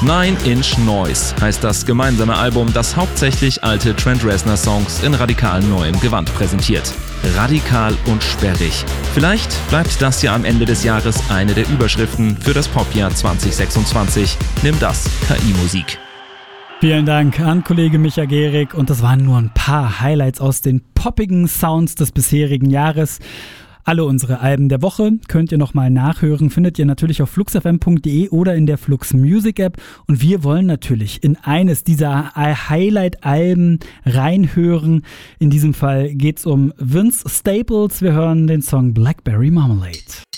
Nine Inch Noise heißt das gemeinsame Album, das hauptsächlich alte Trent Reznor-Songs in radikal neuem Gewand präsentiert. Radikal und sperrig. Vielleicht bleibt das ja am Ende des Jahres eine der Überschriften für das Popjahr 2026. Nimm das, KI-Musik. Vielen Dank an Kollege Micha Gehrig und das waren nur ein paar Highlights aus den poppigen Sounds des bisherigen Jahres. Alle unsere Alben der Woche könnt ihr nochmal nachhören, findet ihr natürlich auf fluxfm.de oder in der Flux Music App. Und wir wollen natürlich in eines dieser Highlight-Alben reinhören. In diesem Fall geht's um Vince Staples. Wir hören den Song Blackberry Marmalade.